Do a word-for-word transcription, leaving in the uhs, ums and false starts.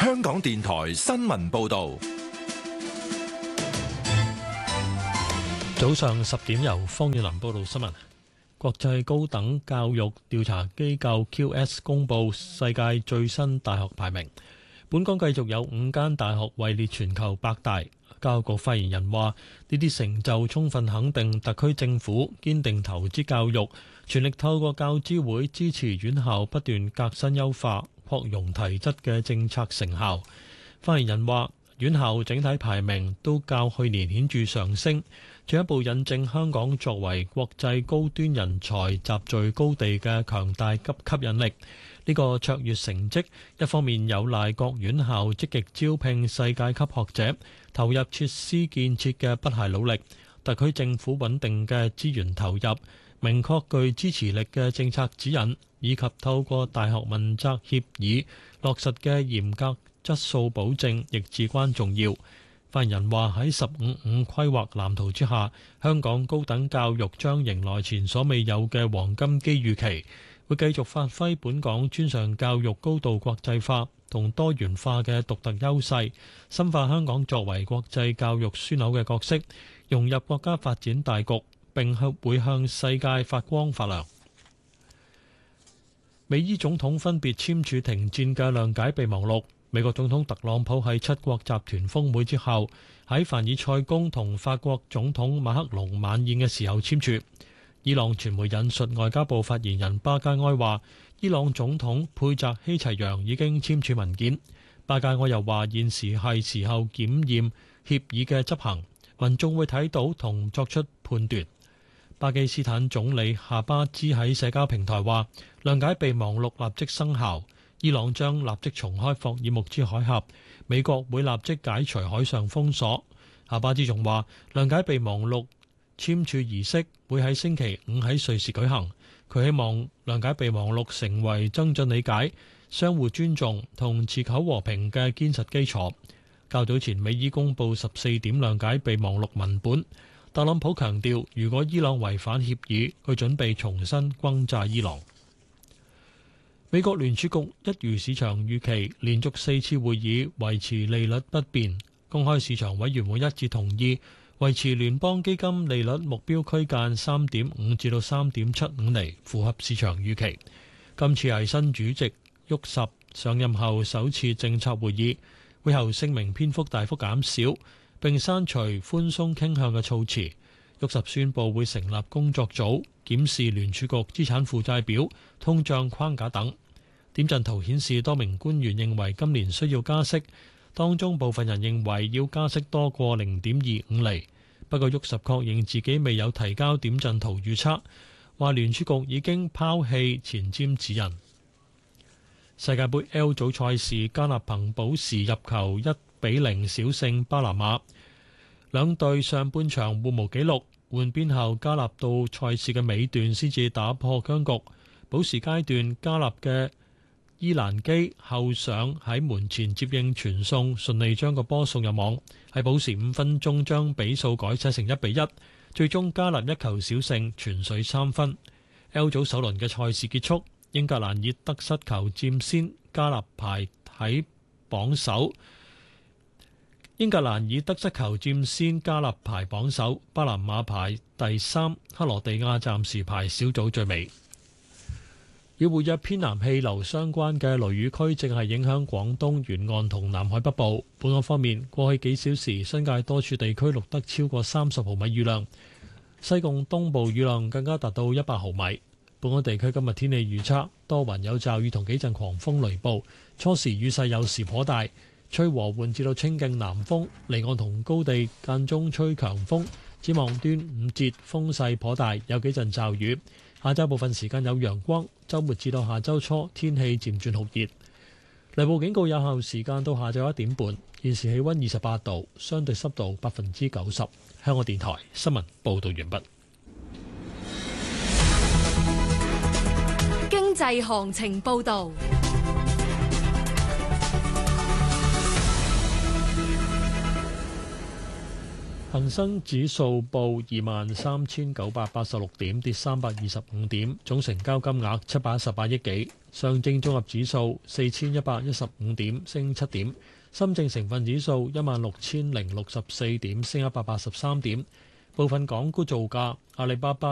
香港電台新聞報道。 早上十點由方遠林報道新聞。國際高等教育調查機構 Q S 公布世界最新大學排名，本港繼續有五間大學位列全球百大。教育局發言人話：呢啲成就充分肯定特區政府堅定投資教育，全力透過教資會支持院校不斷革新優化、擴容提質嘅政策成效。發言人話：院校整體排名都較去年顯著上升，進一步印證香港作為國際高端人才集聚高地嘅強大及吸引力。呢個卓越成績，一方面有賴各院校積極招聘世界級學者，投入設施建設嘅不懈努力，特區政府穩定嘅資源投入，明確具支持力嘅政策指引，以及透過大學問責協議落實嘅嚴格質素保證，亦至關重要。發言人話：喺十五五規劃藍圖之下，香港高等教育將迎來前所未有嘅黃金機遇期，會繼續發揮本港專上教育高度國際化同多元化嘅獨特優勢，深化香港作為國際教育樞紐嘅角色，融入國家發展大局，並會向世界發光發亮。美伊總統分別簽署停戰嘅諒解備忘錄。美國總統特朗普喺七國集團峰會之後，喺凡爾賽宮同法國總統馬克龍晚宴嘅時候簽署。伊朗傳媒引述外交部發言人巴加埃話，伊朗總統佩澤希齊揚已經簽署文件。巴加埃又話，現時係時候檢驗協議嘅執行，民眾會睇到同作出判斷。巴基斯坦總理夏巴茲喺社交平台話，諒解備忘錄立即生效。伊朗將立即重開霍爾木茲海峽，美國會立即解除海上封鎖。夏巴茲仲話，諒解備忘錄簽署儀式會喺星期五喺瑞士舉行。佢希望諒解備忘錄成為增進理解、相互尊重同持久和平嘅堅實基礎。較早前美伊公布十四點諒解備忘錄文本，特朗普強調，如果伊朗違反協議，佢準備重新轟炸伊朗。美國聯儲局一如市場預期，連續四次會議維持利率不變。公開市場委員會一致同意維持聯邦基金利率目標區間三點五至到三點七五厘，符合市場預期。今次係新主席沃什上任後首次政策會議，會後聲明篇幅大幅減少，並刪除寬鬆傾向嘅措辭。沃什宣布會成立工作組，檢視聯儲局資產負債表、通脹框架等。點陣圖顯示多名官員認為今年需要加息，當中部分人認為要加息多過零點二五厘。不過沃什確認自己未有提交點陣圖預測，話聯儲局已經拋棄前瞻指引。世界盃 L 組賽事，加納憑補時入球一比零小勝巴拿馬。兩隊上半場互無紀錄，換邊後加納到賽事嘅尾段先至打破僵局。補時階段，加納嘅伊蘭基後上喺門前接應傳送，順利將個波送入網。喺補時五分鐘將比數改寫成一比一，最終加納一球小勝，全取三分。L 組首輪嘅賽事結束，英格蘭以得失球佔先，加納排喺榜首。英格蘭以得失球佔先，加納排榜首，巴拿馬排第三，克羅地亞暫時排小組最尾。與活躍偏南氣流相關嘅雷雨區正係影響廣東沿岸同南海北部。本港方面，過去幾小時新界多處地區錄得超過三十毫米雨量，西貢東部雨量更加達到一百毫米。本港地區今日天氣預測，多雲有驟雨同幾陣狂風雷暴，初時雨勢有時頗大，吹和緩至到清勁南風，離岸同高地間中吹強風。展望端午節風勢頗大，有幾陣驟雨。下週部分時間有陽光，週末至到下週初天氣漸轉酷熱。雷暴警告有效時間到下晝一點半。現時氣溫二十八度，相對濕度百分之九十。香港電台新聞報道完畢。 經濟行情報道。 恒恒生指數報二萬三千九百八十六點，跌三百二十五點，總成交金額七百一十八億幾。上證綜合指數四千一百一十五點，升七點。深證成分指數一萬六千零六十四點，升一百八十三點。部分港股造價，阿里巴巴